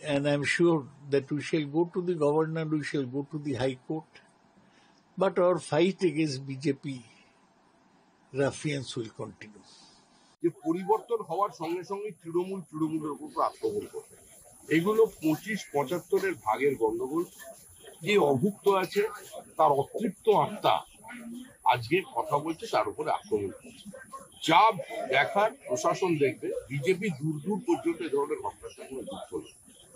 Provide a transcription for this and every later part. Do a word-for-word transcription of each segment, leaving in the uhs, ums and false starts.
and I'm sure that we shall go to the governor, we shall go to the High Court. But our fight against B J P ruffians will continue. যে পরিবর্তন হওয়ার সঙ্গে সঙ্গে তৃণমূল তৃণমূলের উপর আক্রমণ করবে, এগুলো পঁচিশ পঁচাত্তরের ভাগের গন্ডগোল। যে অভুক্ত আছে তার অতৃপ্ত আত্মা আজকে কথা বলছে, তার উপরে আক্রমণ করছে। যা দেখার প্রশাসন দেখবে, বিজেপি দূর দূর পর্যন্ত এ ধরনের ঘটনার সঙ্গে যুক্ত নেই।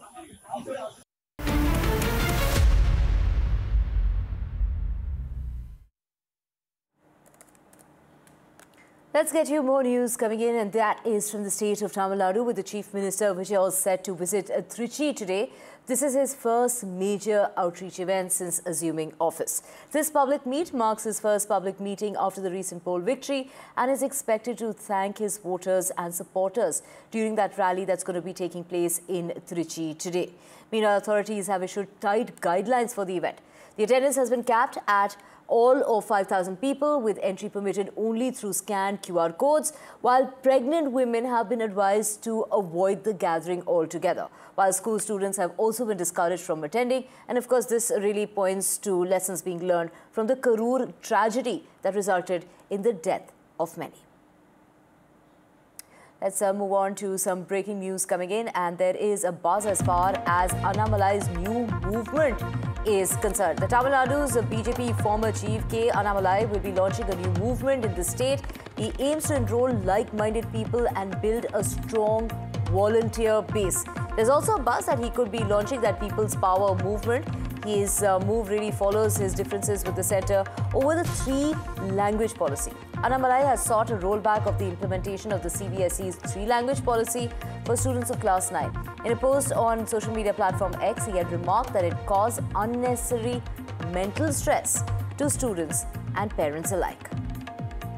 Let's get you more news coming in, and that is from the state of Tamil Nadu, with the Chief Minister Vijay is set to visit Trichy today. This is his first major outreach event since assuming office. This public meet marks his first public meeting after the recent poll victory and is expected to thank his voters and supporters during that rally that's going to be taking place in Trichy today. Meanwhile, authorities have issued tight guidelines for the event. The attendance has been capped at all of five thousand people, with entry permitted only through scanned Q R codes, while pregnant women have been advised to avoid the gathering altogether, while school students have also been discouraged from attending. And of course, this really points to lessons being learned from the Karur tragedy that resulted in the death of many. Let's uh, move on to some breaking news coming in, and there is a buzz as far as Annamalai's new movement is concerned. The Tamil Nadu's B J P former chief K. Annamalai will be launching a new movement in the state. He aims to enroll like-minded people and build a strong volunteer base. There's also a buzz that he could be launching that People's Power movement. His uh, move really follows his differences with the centre over the three-language policy. Annamalai has sought a rollback of the implementation of the C B S E's three-language policy for students of class nine. In a post on social media platform X, he had remarked that it caused unnecessary mental stress to students and parents alike.